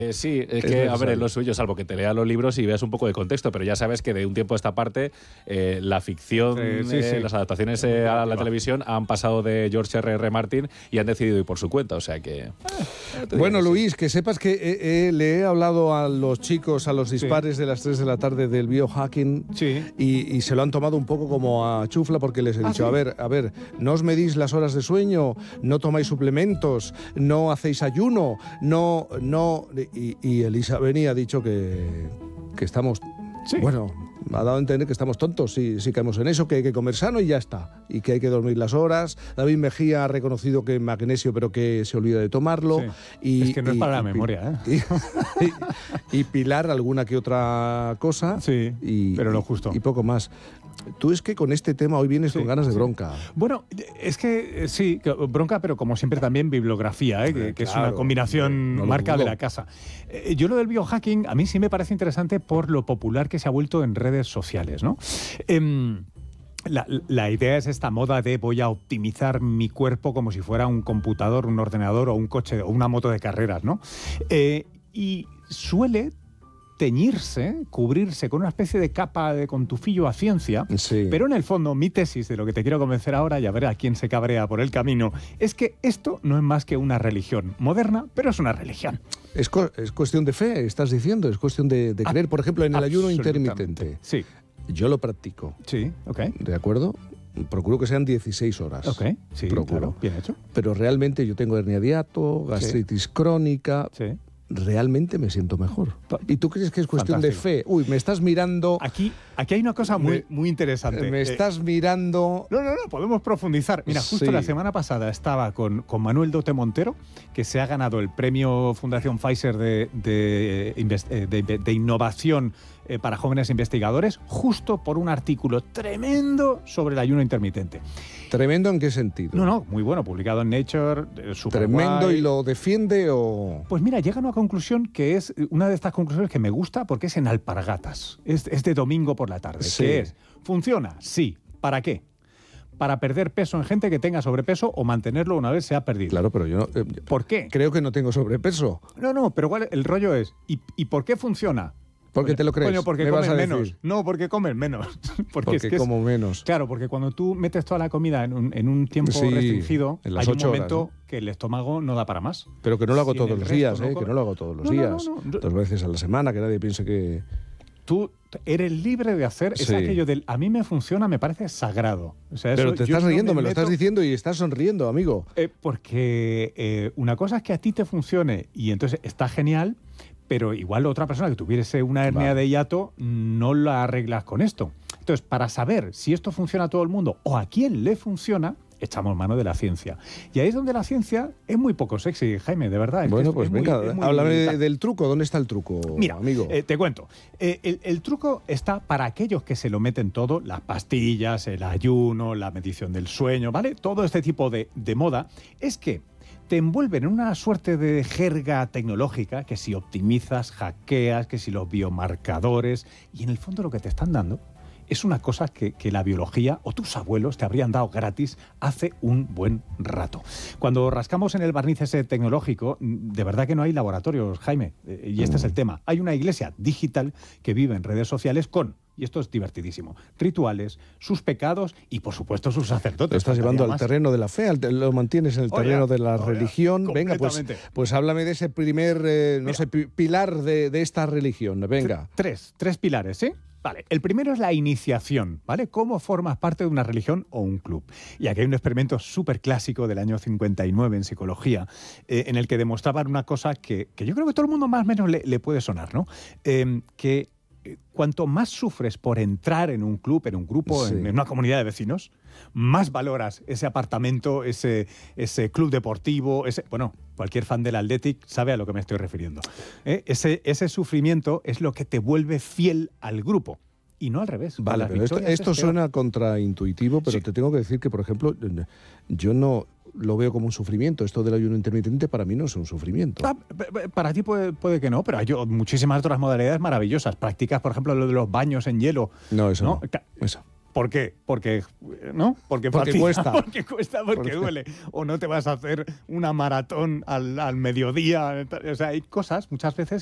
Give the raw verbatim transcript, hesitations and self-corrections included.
Eh, sí, es, es que, necesario. A ver, es lo suyo, salvo que te leas los libros y veas un poco de contexto, pero ya sabes que de un tiempo a esta parte eh, la ficción, sí, sí, eh, sí. las adaptaciones eh, a la televisión han pasado de George R R. Martin y han decidido ir por su cuenta, o sea que... Eh, bueno, Luis, que sepas que eh, eh, le he hablado a los chicos, a los dispares sí. de las tres de la tarde del biohacking sí. y, y se lo han tomado un poco como a chufla porque les he dicho, ¿Ah, sí? a ver, a ver, no os medís las horas de sueño, no tomáis suplementos, no hacéis ayuno, no... no y, y Elisa Beni ha dicho que, que estamos... Sí. Bueno, me ha dado a entender que estamos tontos si, si caemos en eso, que hay que comer sano y ya está. Y que hay que dormir las horas. David Mejía ha reconocido que magnesio, pero que se olvida de tomarlo. Sí. Y, es que no y, es para y, la memoria, ¿eh? Y, y Pilar alguna que otra cosa. Sí, y, pero lo justo. Y, y poco más. Tú es que con este tema hoy vienes sí, con ganas de bronca. Sí. Bueno, es que sí, bronca, pero como siempre también bibliografía, ¿eh? que, que claro, es una combinación no marca de la casa. Eh, yo lo del biohacking a mí sí me parece interesante por lo popular que se ha vuelto en redes sociales, ¿no? Eh, La, la idea es esta moda de voy a optimizar mi cuerpo como si fuera un computador, un ordenador o un coche o una moto de carreras, ¿no? Eh, y suele teñirse, cubrirse con una especie de capa de contufillo a ciencia, sí. pero en el fondo mi tesis de lo que te quiero convencer ahora, y a ver a quién se cabrea por el camino, es que esto no es más que una religión moderna, pero es una religión. Es, cu es cuestión de fe, estás diciendo, es cuestión de, de creer. Por ejemplo, en el ayuno intermitente. Sí. Yo lo practico. Sí, ok. ¿De acuerdo? Procuro que sean dieciséis horas. Ok, sí, Procuro. Claro, bien hecho. Pero realmente yo tengo hernia de hiato, gastritis sí. crónica... Sí. Realmente me siento mejor. ¿Y tú crees que es cuestión Fantástico. de fe? Uy, me estás mirando... Aquí, aquí hay una cosa muy, me, muy interesante. Me estás eh, mirando... No, no, no, podemos profundizar. Mira, justo sí. la semana pasada estaba con, con Manuel Dote Montero, que se ha ganado el premio Fundación Pfizer de, de, de, de, de innovación eh, para jóvenes investigadores, justo por un artículo tremendo sobre el ayuno intermitente. ¿Tremendo en qué sentido? No, no, muy bueno, publicado en Nature, eh, super ¿Tremendo guay. Y lo defiende o...? Pues mira, llega a una conclusión que es una de estas conclusiones que me gusta porque es en alpargatas. Es, es de domingo por la tarde. Sí. ¿Qué es? ¿Funciona? Sí. ¿Para qué? Para perder peso en gente que tenga sobrepeso o mantenerlo una vez se ha perdido. Claro, pero yo no... Eh, ¿Por qué? Creo que no tengo sobrepeso. No, no, pero igual el rollo es... ¿Y, y por qué funciona? ¿Por qué te lo crees? Coño, porque comen menos. No, porque comen menos. porque porque es que como es, menos. Claro, porque cuando tú metes toda la comida en un, en un tiempo sí, restringido, en las hay ocho un momento horas, ¿no? que el estómago no da para más. Pero que no lo hago si todos los días, no ¿eh? Que no lo hago todos los no, días. No, no, no. Dos veces a la semana, que nadie piense que... Tú eres libre de hacer, sí. es aquello del a mí me funciona, me parece sagrado. O sea, Pero eso, te estás no riendo, me, me lo meto, estás diciendo y estás sonriendo, amigo. Eh, porque eh, una cosa es que a ti te funcione y entonces está genial, pero igual otra persona que tuviese una hernia vale. de hiato no la arreglas con esto. Entonces, para saber si esto funciona a todo el mundo o a quién le funciona, echamos mano de la ciencia. Y ahí es donde la ciencia es muy poco sexy, Jaime, de verdad. Bueno, es, pues es venga, muy, muy háblame limitada. del truco. ¿Dónde está el truco, Mira, amigo? Eh, te cuento. Eh, el, el truco está para aquellos que se lo meten todo, las pastillas, el ayuno, la medición del sueño, ¿vale? Todo este tipo de, de moda, es que te envuelven en una suerte de jerga tecnológica que si optimizas, hackeas, que si los biomarcadores, y en el fondo lo que te están dando es una cosa que, que la biología o tus abuelos te habrían dado gratis hace un buen rato. Cuando rascamos en el barniz ese tecnológico, de verdad que no hay laboratorios, Jaime, eh, y este es el tema. Hay una iglesia digital que vive en redes sociales con, y esto es divertidísimo, rituales, sus pecados y, por supuesto, sus sacerdotes. Lo estás llevando al terreno de la fe, lo mantienes en el terreno Oye, de la oye, religión. Venga, pues, pues háblame de ese primer, eh, no Mira, sé, pilar de, de esta religión. Venga. Tres, tres pilares, ¿sí? Vale, el primero es la iniciación, ¿vale? ¿Cómo formas parte de una religión o un club? Y aquí hay un experimento súper clásico del año cincuenta y nueve en psicología, eh, en el que demostraban una cosa que, que yo creo que todo el mundo más o menos le, le puede sonar, ¿no? Eh, que cuanto más sufres por entrar en un club, en un grupo, sí. en, en una comunidad de vecinos, más valoras ese apartamento, ese, ese club deportivo, ese, bueno, cualquier fan del Athletic sabe a lo que me estoy refiriendo. ¿Eh? Ese, ese sufrimiento es lo que te vuelve fiel al grupo. Y no al revés. Vale, pero esto, esto suena contraintuitivo, pero sí. te tengo que decir que, por ejemplo, yo no lo veo como un sufrimiento. Esto del ayuno intermitente para mí no es un sufrimiento. Ah, para ti puede, puede que no, pero hay muchísimas otras modalidades maravillosas. Practicas, por ejemplo, lo de los baños en hielo. No, eso no. no. Eso. ¿Por qué? Porque, ¿no? Porque, porque cuesta. Porque cuesta, porque, porque duele. O no te vas a hacer una maratón al, al mediodía. O sea, hay cosas muchas veces